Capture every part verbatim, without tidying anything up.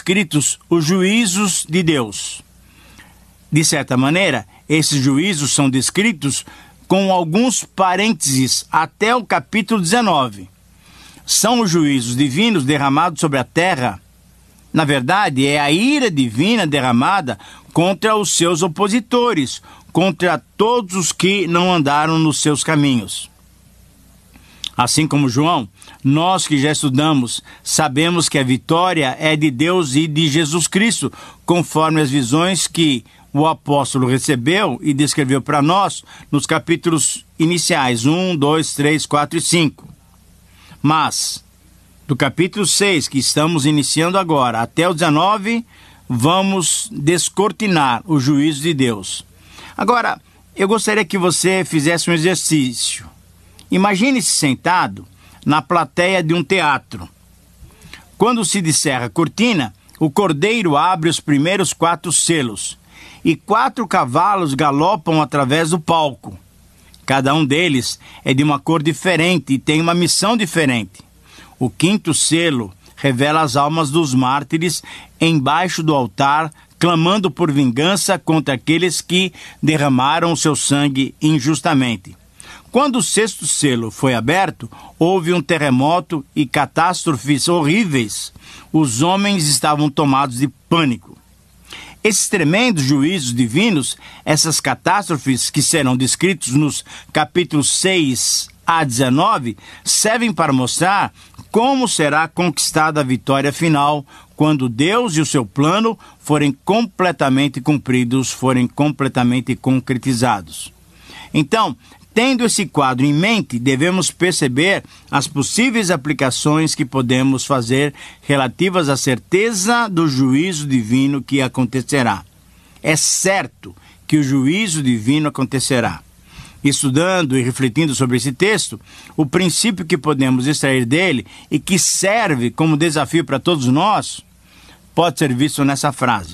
descritos os juízos de Deus. De certa maneira, esses juízos são descritos com alguns parênteses até o capítulo dezenove. São os juízos divinos derramados sobre a terra. Na verdade, é a ira divina derramada contra os seus opositores, contra todos os que não andaram nos seus caminhos. Assim como João, nós que já estudamos, sabemos que a vitória é de Deus e de Jesus Cristo, conforme as visões que o apóstolo recebeu e descreveu para nós nos capítulos iniciais um, dois, três, quatro e cinco. Mas, do capítulo seis, que estamos iniciando agora, até o dezenove, vamos descortinar o juízo de Deus. Agora, eu gostaria que você fizesse um exercício. Imagine-se sentado na plateia de um teatro. Quando se descerra a cortina, o cordeiro abre os primeiros quatro selos e quatro cavalos galopam através do palco. Cada um deles é de uma cor diferente e tem uma missão diferente. O quinto selo revela as almas dos mártires embaixo do altar, clamando por vingança contra aqueles que derramaram o seu sangue injustamente. Quando o sexto selo foi aberto, houve um terremoto e catástrofes horríveis. Os homens estavam tomados de pânico. Esses tremendos juízos divinos, essas catástrofes que serão descritos nos capítulos seis a dezenove, servem para mostrar como será conquistada a vitória final quando Deus e o seu plano forem completamente cumpridos, forem completamente concretizados. Então, tendo esse quadro em mente, devemos perceber as possíveis aplicações que podemos fazer relativas à certeza do juízo divino que acontecerá. É certo que o juízo divino acontecerá. Estudando e refletindo sobre esse texto, o princípio que podemos extrair dele e que serve como desafio para todos nós, pode ser visto nessa frase.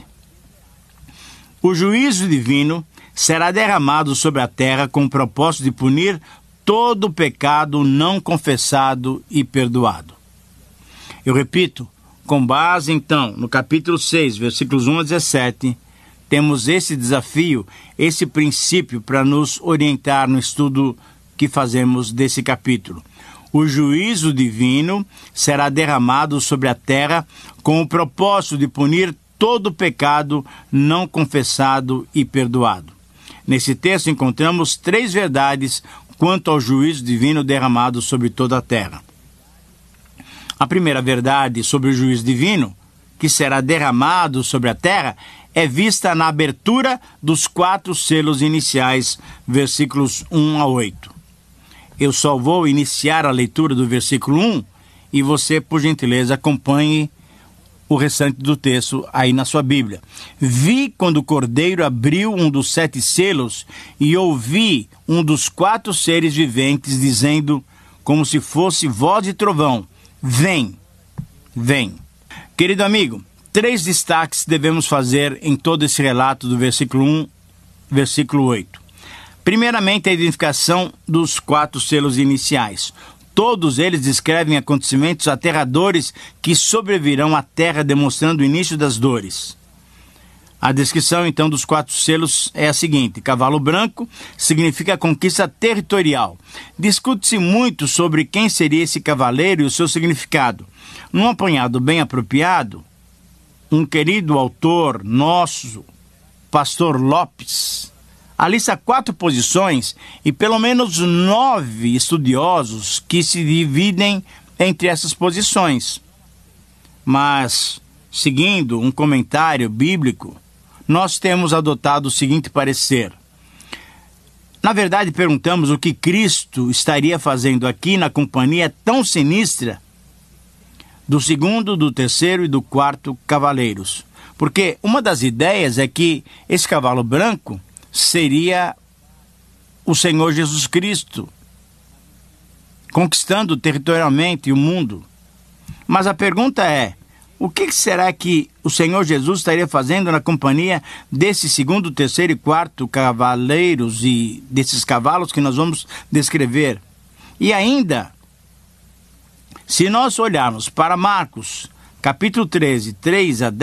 O juízo divino será derramado sobre a terra com o propósito de punir todo pecado não confessado e perdoado. Eu repito, com base então no capítulo seis, versículos um a dezessete, temos esse desafio, esse princípio para nos orientar no estudo que fazemos desse capítulo. O juízo divino será derramado sobre a terra com o propósito de punir todo pecado não confessado e perdoado. Nesse texto encontramos três verdades quanto ao juízo divino derramado sobre toda a terra. A primeira verdade sobre o juízo divino, que será derramado sobre a terra, é vista na abertura dos quatro selos iniciais, versículos um a oito. Eu só vou iniciar a leitura do versículo um e você, por gentileza, acompanhe o restante do texto aí na sua Bíblia. Vi quando o cordeiro abriu um dos sete selos e ouvi um dos quatro seres viventes dizendo, como se fosse voz de trovão, vem, vem. Querido amigo, três destaques devemos fazer em todo esse relato do versículo um, versículo oito. Primeiramente, a identificação dos quatro selos iniciais. Todos eles descrevem acontecimentos aterradores que sobrevirão à terra, demonstrando o início das dores. A descrição, então, dos quatro selos é a seguinte: cavalo branco significa conquista territorial. Discute-se muito sobre quem seria esse cavaleiro e o seu significado. Num apanhado bem apropriado, um querido autor nosso, Pastor Lopes, alista quatro posições e pelo menos nove estudiosos que se dividem entre essas posições. Mas, seguindo um comentário bíblico, nós temos adotado o seguinte parecer. Na verdade, perguntamos o que Cristo estaria fazendo aqui na companhia tão sinistra do segundo, do terceiro e do quarto cavaleiros. Porque uma das ideias é que esse cavalo branco seria o Senhor Jesus Cristo, conquistando territorialmente o mundo. Mas a pergunta é, o que será que o Senhor Jesus estaria fazendo na companhia desse segundo, terceiro e quarto cavaleiros e desses cavalos que nós vamos descrever? E ainda, se nós olharmos para Marcos, capítulo treze, três a dez,